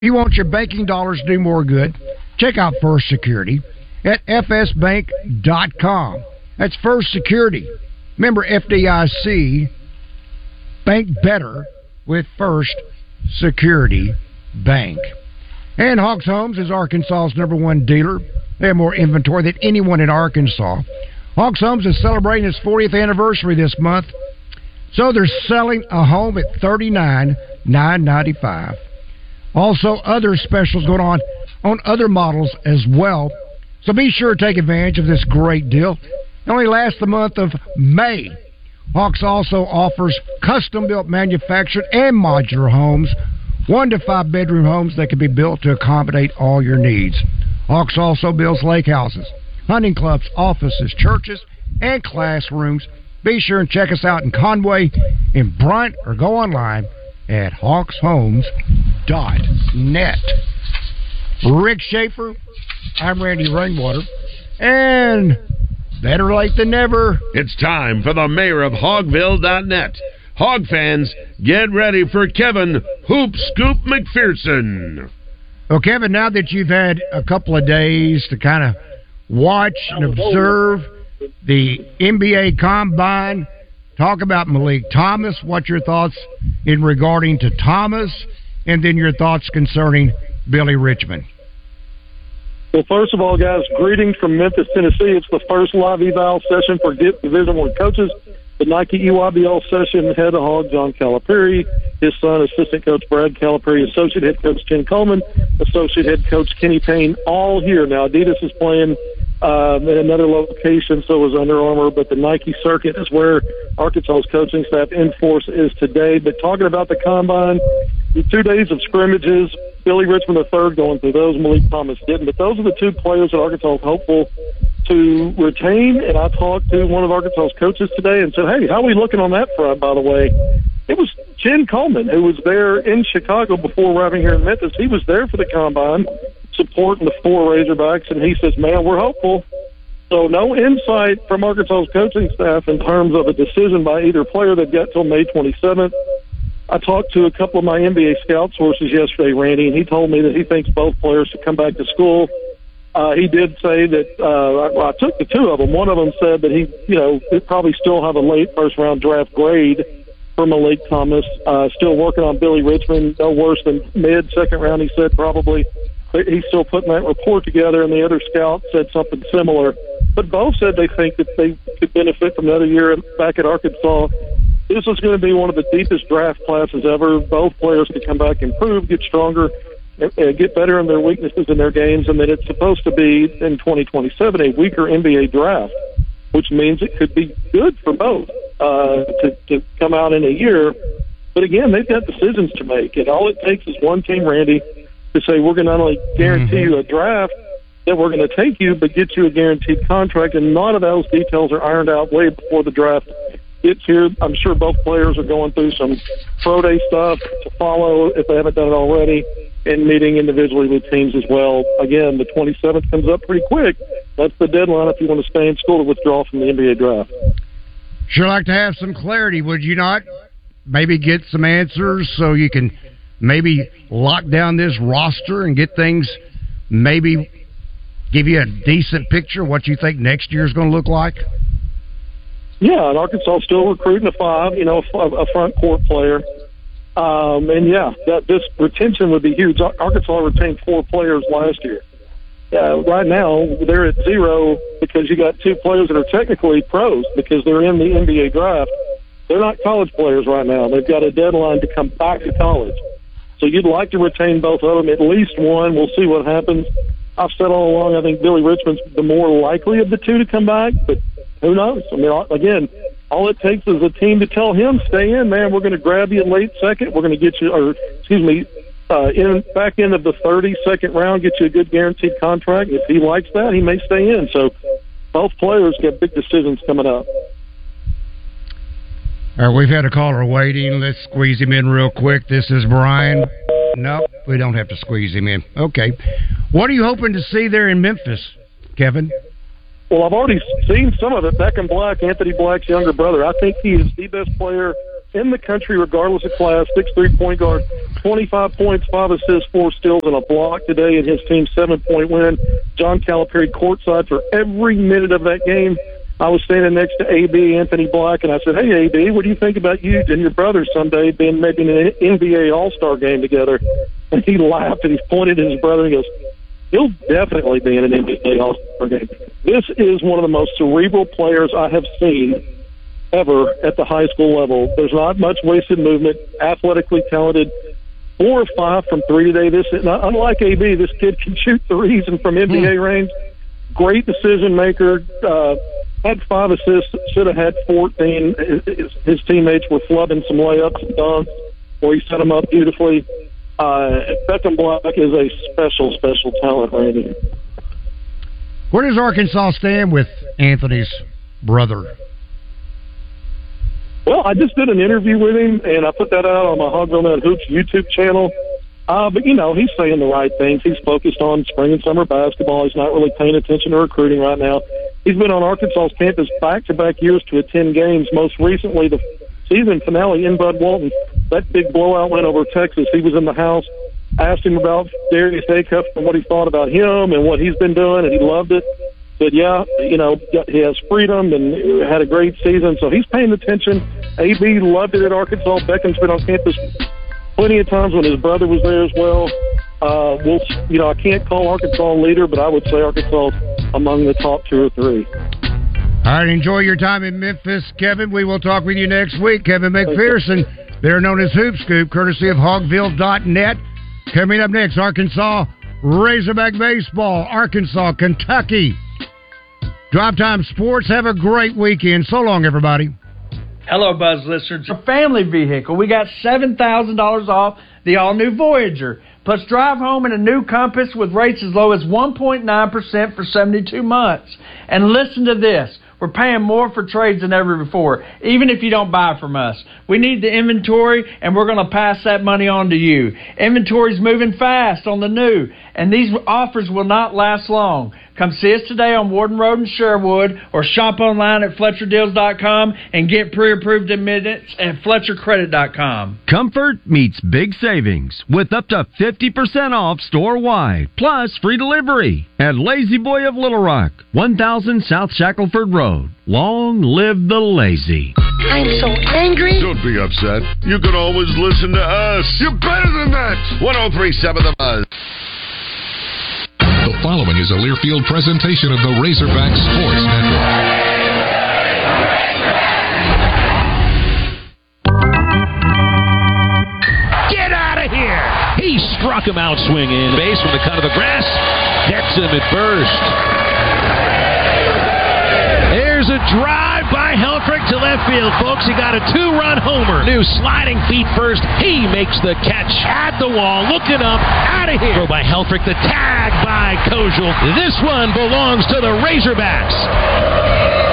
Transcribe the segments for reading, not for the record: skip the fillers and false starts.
You want your banking dollars to do more good? Check out First Security at fsbank.com. That's First Security. Remember FDIC. Bank better with First Security Bank. And Hawks Homes is Arkansas's #1 dealer. They have more inventory than anyone in Arkansas. Hawks Homes is celebrating its 40th anniversary this month, so they're selling a home at $39,995. Also, other specials going on other models as well. So be sure to take advantage of this great deal. It only lasts the month of May. Hawks also offers custom-built manufactured and modular homes, 1 to 5 bedroom homes that can be built to accommodate all your needs. Hawks also builds lake houses, hunting clubs, offices, churches, and classrooms. Be sure and check us out in Conway, in Bryant, or go online at hawkshomes.net. Rick Schaefer, I'm Randy Rainwater, and better late than never. It's time for the mayor of Hogville.net. Hog fans, get ready for Kevin Hoop Scoop McPherson. Well, Kevin, now that you've had a couple of days to kind of watch and observe the NBA Combine, talk about Malik Thomas. What's your thoughts in regarding to Thomas, and then your thoughts concerning Billy Richmond? Well, first of all, guys, greetings from Memphis, Tennessee. It's the first live eval session for Division I coaches. The Nike EYBL session, head of Hog John Calipari, his son, assistant coach Brad Calipari, associate head coach Ken Coleman, associate head coach Kenny Payne, all here. Now, Adidas is playing at another location, so is Under Armour, but the Nike circuit is where Arkansas's coaching staff in force is today. But talking about the Combine, the 2 days of scrimmages, Billy Richmond III going through those, Malik Thomas didn't, but those are the 2 players that Arkansas is hopeful to retain. And I talked to one of Arkansas's coaches today and said, hey, how are we looking on that front, by the way? It was Ken Coleman, who was there in Chicago before arriving here in Memphis. He was there for the Combine, supporting the 4 Razorbacks, and he says, man, we're hopeful. So no insight from Arkansas's coaching staff in terms of a decision by either player. They've got till May 27th. I talked to a couple of my NBA scout sources yesterday, Randy, and he told me that he thinks both players should come back to school. He did say that I took the 2 of them. One of them said that he'd probably still have a late first-round draft grade for Malik Thomas. Still working on Billy Richmond, no worse than mid-second round, he said, probably. But he's still putting that report together, and the other scout said something similar. But both said they think that they could benefit from another year back at Arkansas. This is going to be one of the deepest draft classes ever. Both players could come back, improve, get stronger, get better in their weaknesses in their games, and then it's supposed to be in 2027 a weaker NBA draft, which means it could be good for both to come out in a year. But again, they've got decisions to make, and all it takes is one team, Randy, to say we're going to not only guarantee you a draft that we're going to take you, but get you a guaranteed contract, and none of those details are ironed out way before the draft gets here. I'm sure both players are going through some pro day stuff to follow if they haven't done it already, and meeting individually with teams as well. Again, the 27th comes up pretty quick. That's the deadline if you want to stay in school to withdraw from the NBA draft. Sure like to have some clarity, would you not? Maybe get some answers so you can maybe lock down this roster and get things, maybe give you a decent picture of what you think next year is going to look like? Yeah, and Arkansas is still recruiting a 5, a front court player. And yeah, this retention would be huge. Arkansas retained 4 players last year. Right now, they're at 0 because you got 2 players that are technically pros because they're in the NBA draft. They're not college players right now. They've got a deadline to come back to college. So you'd like to retain both of them, at least one. We'll see what happens. I've said all along, I think Billy Richmond's the more likely of the 2 to come back, but who knows? I mean, again, all it takes is a team to tell him, stay in, man. We're going to grab you in late second. We're going to get you, back end of the 32nd round, get you a good guaranteed contract. If he likes that, he may stay in. So both players get big decisions coming up. All right, we've had a caller waiting. Let's squeeze him in real quick. This is Brian. No, we don't have to squeeze him in. Okay. What are you hoping to see there in Memphis, Kevin? Well, I've already seen some of it. Beckham Black, Anthony Black's younger brother. I think he is the best player in the country, regardless of class, 6'3" point guard, 25 points, 5 assists, 4 steals, and a block today in his team's 7-point win. John Calipari courtside for every minute of that game. I was standing next to A.B. Anthony Black, and I said, "Hey, A.B., what do you think about you and your brother someday being maybe in an NBA All-Star game together?" And he laughed, and he pointed at his brother and he goes, "He'll definitely be in an NBA All-Star game." This is one of the most cerebral players I have seen ever at the high school level. There's not much wasted movement, athletically talented, 4 or 5 from 3 today. Unlike AB, this kid can shoot threes and from NBA range. Great decision maker. Had 5 assists, should have had 14. His teammates were flubbing some layups and dunks, or he set them up beautifully. Beckham Black is a special, special talent, Randy. Where does Arkansas stand with Anthony's brother? Well, I just did an interview with him, and I put that out on my Hogville Net Hoops YouTube channel. But, he's saying the right things. He's focused on spring and summer basketball. He's not really paying attention to recruiting right now. He's been on Arkansas's campus back-to-back years to attend games, most recently the season finale in Bud Walton. That big blowout win over Texas. He was in the house, asked him about Darius Acuff and what he thought about him and what he's been doing, and he loved it. Said, yeah, he has freedom and had a great season, so he's paying attention. AB loved it at Arkansas. Beckham's been on campus plenty of times when his brother was there as well. I can't call Arkansas a leader, but I would say Arkansas among the top 2 or 3. All right, enjoy your time in Memphis, Kevin. We will talk with you next week. Kevin McPherson, they're known as Hoop Scoop, courtesy of Hogville.net. Coming up next, Arkansas Razorback Baseball, Arkansas, Kentucky. Drive Time Sports, have a great weekend. So long, everybody. Hello, Buzz listeners. A family vehicle. We got $7,000 off the all-new Voyager. Plus, drive home in a new Compass with rates as low as 1.9% for 72 months. And listen to this. We're paying more for trades than ever before, even if you don't buy from us. We need the inventory, and we're going to pass that money on to you. Inventory's moving fast on the new, and these offers will not last long. Come see us today on Warden Road in Sherwood, or shop online at FletcherDeals.com and get pre-approved in minutes at FletcherCredit.com. Comfort meets big savings with up to 50% off store-wide, plus free delivery at Lazy Boy of Little Rock, 1000 South Shackelford Road. Long live the lazy. I'm so angry. Don't be upset. You can always listen to us. You're better than that. 103.7 The Buzz. The following is a Learfield presentation of the Razorback Sports Network. Get out of here! He struck him out swinging. Base from the cut of the grass. Gets him at first. There's a drive by Helfrich to left field, folks. He got a 2-run homer. New sliding feet first. He makes the catch at the wall. Looking up, out of here. Throw by Helfrich. The tag by Kojal. This one belongs to the Razorbacks.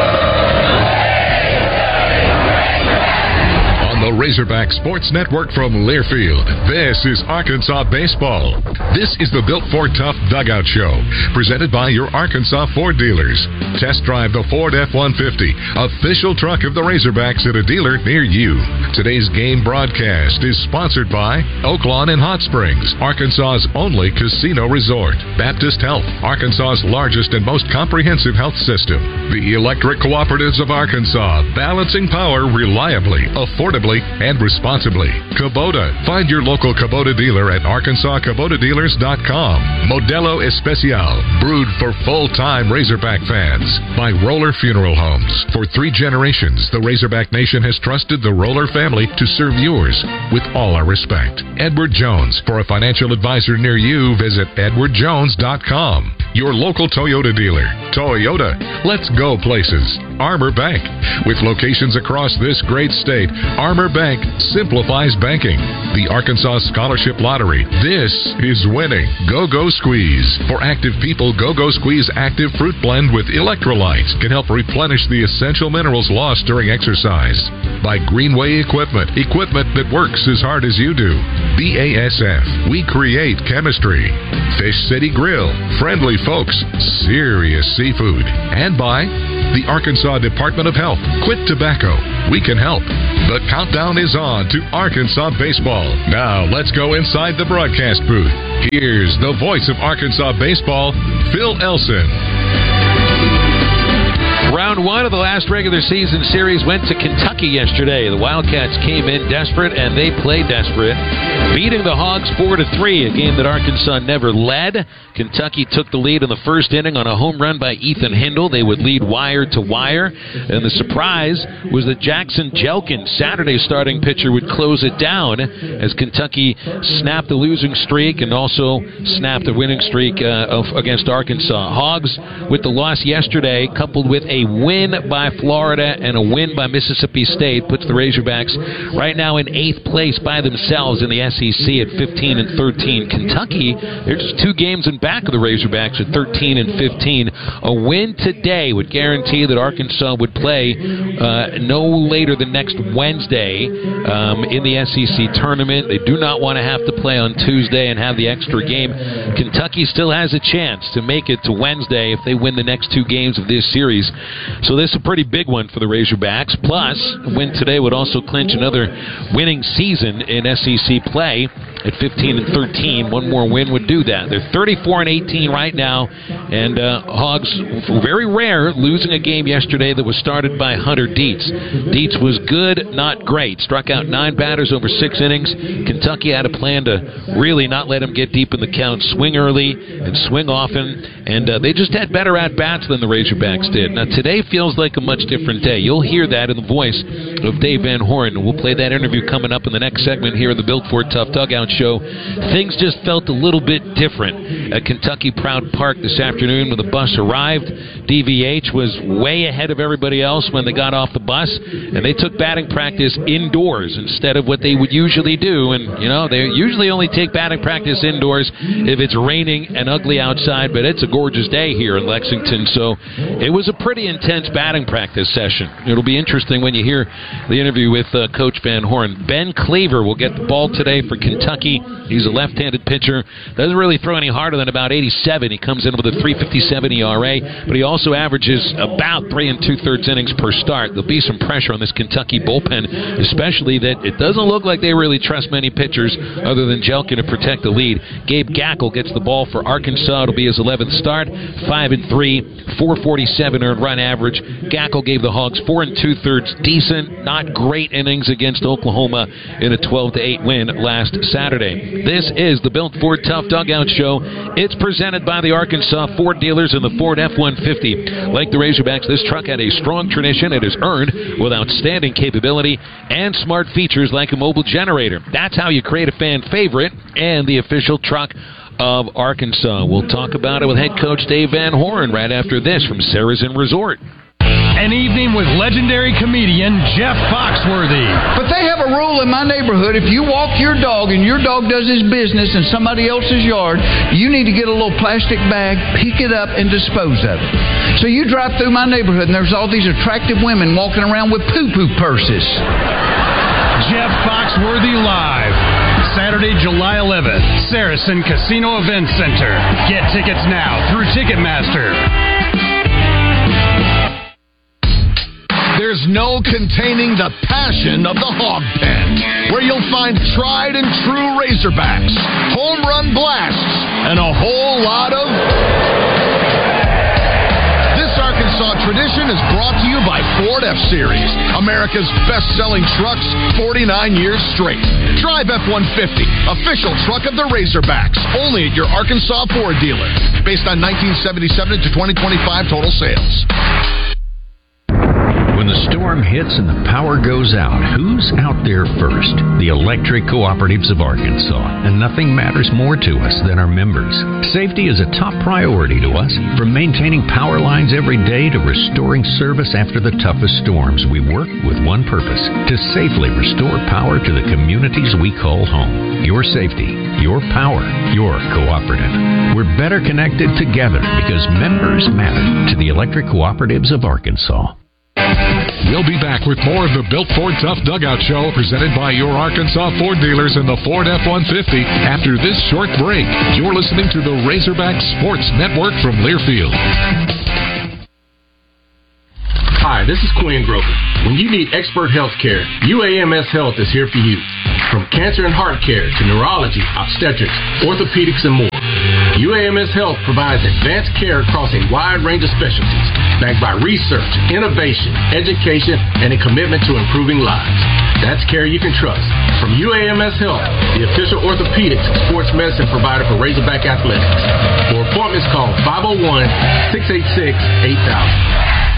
The Razorback Sports Network from Learfield. This is Arkansas Baseball. This is the Built Ford Tough Dugout Show, presented by your Arkansas Ford dealers. Test drive the Ford F-150, official truck of the Razorbacks at a dealer near you. Today's game broadcast is sponsored by Oaklawn and Hot Springs, Arkansas's only casino resort. Baptist Health, Arkansas's largest and most comprehensive health system. The Electric Cooperatives of Arkansas, balancing power reliably, affordably, and responsibly. Kubota. Find your local Kubota dealer at ArkansasKubotaDealers.com. Modelo Especial. Brewed for full-time Razorback fans. By Roller Funeral Homes. For 3 generations, the Razorback Nation has trusted the Roller family to serve yours with all our respect. Edward Jones. For a financial advisor near you, visit EdwardJones.com. Your local Toyota dealer. Toyota. Let's go places. Armor Bank. With locations across this great state, Armor Bank simplifies banking. The Arkansas Scholarship Lottery. This is winning. Go-Go Squeeze. For active people, Go-Go Squeeze Active Fruit Blend with electrolytes can help replenish the essential minerals lost during exercise. By Greenway Equipment. Equipment that works as hard as you do. BASF. We create chemistry. Fish City Grill. Friendly folks. Serious seafood. And by The Arkansas Department of Health. Quit tobacco. We can help. The countdown is on to Arkansas baseball. Now let's go inside the broadcast booth. Here's the voice of Arkansas baseball, Phil Elson. Round one of the last regular season series went to Kentucky yesterday. The Wildcats came in desperate, and they played desperate, beating the Hogs 4-3, a game that Arkansas never led. Kentucky took the lead in the first inning on a home run by Ethan Hindle. They would lead wire to wire, and the surprise was that Jackson Jelkin, Saturday's starting pitcher, would close it down as Kentucky snapped the losing streak and also snapped the winning streak against Arkansas. Hogs, with the loss yesterday, coupled with a win by Florida and a win by Mississippi State, puts the Razorbacks right now in 8th place by themselves in the SEC at 15-13. Kentucky, they're just 2 games in back of the Razorbacks at 13-15. A win today would guarantee that Arkansas would play no later than next Wednesday in the SEC tournament. They do not want to have to play on Tuesday and have the extra game. Kentucky still has a chance to make it to Wednesday if they win the next 2 games of this series. So this is a pretty big one for the Razorbacks. Plus, a win today would also clinch another winning season in SEC play at 15-13. One more win would do that. They're 34-18 right now, and Hogs, very rare, losing a game yesterday that was started by Hunter Dietz. Dietz was good, not great. Struck out 9 batters over 6 innings. Kentucky had a plan to really not let him get deep in the count, swing early and swing often, and they just had better at-bats than the Razorbacks did. Now, today feels like a much different day. You'll hear that in the voice of Dave Van Horn. We'll play that interview coming up in the next segment here in the Built Ford Tough Dugout Show. Things just felt a little bit different at Kentucky Proud Park this afternoon when the bus arrived. DVH was way ahead of everybody else when they got off the bus, and they took batting practice indoors instead of what they would usually do. And, you know, they usually only take batting practice indoors if it's raining and ugly outside, but it's a gorgeous day here in Lexington, so it was a pretty intense batting practice session. It'll be interesting when you hear the interview with Coach Van Horn. Ben Claver will get the ball today for Kentucky. He's a left-handed pitcher. Doesn't really throw any harder than about 87. He comes in with a 3.57 ERA, but he also averages about 3 2/3 innings per start. There'll be some pressure on this Kentucky bullpen, especially that it doesn't look like they really trust many pitchers other than Jelkin to protect the lead. Gabe Gackle gets the ball for Arkansas. It'll be his 11th start. 5-3, 447 earned run average. Gackle gave the Hogs 4 2/3 decent, not great innings against Oklahoma in a 12-8 win last Saturday. This is the Built Ford Tough Dugout Show. It's presented by the Arkansas Ford dealers and the Ford F-150. Like the Razorbacks, this truck had a strong tradition it has earned with outstanding capability and smart features like a mobile generator. That's how you create a fan favorite and the official truck of Arkansas. We'll talk about it with head coach Dave Van Horn right after this from Sarazen Resort. An evening with legendary comedian Jeff Foxworthy. But they have a rule in my neighborhood. If you walk your dog and your dog does his business in somebody else's yard, you need to get a little plastic bag, pick it up, and dispose of it. So you drive through my neighborhood and there's all these attractive women walking around with poo-poo purses. Jeff Foxworthy Live. Saturday, July 11th, Saracen Casino Event Center. Get tickets now through Ticketmaster. There's no containing the passion of the Hog Pen, where you'll find tried and true Razorbacks, home run blasts, and a whole lot of... This Arkansas tradition is brought to you by Ford F-Series, America's best-selling trucks 49 years straight. Drive F-150, official truck of the Razorbacks, only at your Arkansas Ford dealer. Based on 1977 to 2025 total sales. When the storm hits and the power goes out, who's out there first? The Electric Cooperatives of Arkansas. And nothing matters more to us than our members. Safety is a top priority to us. From maintaining power lines every day to restoring service after the toughest storms, we work with one purpose: to safely restore power to the communities we call home. Your safety, your power, your cooperative. We're better connected together because members matter to the Electric Cooperatives of Arkansas. We'll be back with more of the Built Ford Tough Dugout Show presented by your Arkansas Ford dealers and the Ford F-150 after this short break. You're listening to the Razorback Sports Network from Learfield. Hi, this is Quinn Grover. When you need expert health care, UAMS Health is here for you. From cancer and heart care to neurology, obstetrics, orthopedics, and more, UAMS Health provides advanced care across a wide range of specialties, backed by research, innovation, education, and a commitment to improving lives. That's care you can trust. From UAMS Health, the official orthopedics and sports medicine provider for Razorback Athletics. For appointments, call 501-686-8000.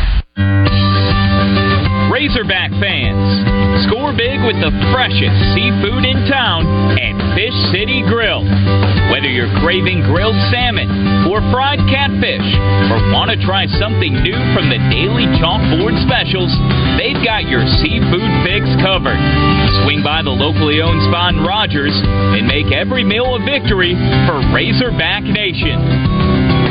Razorback fans, score big with the freshest seafood in town at Fish City Grill. Whether you're craving grilled salmon or fried catfish, or want to try something new from the daily chalkboard specials, they've got your seafood fix covered. Swing by the locally owned Spon Rogers and make every meal a victory for Razorback Nation.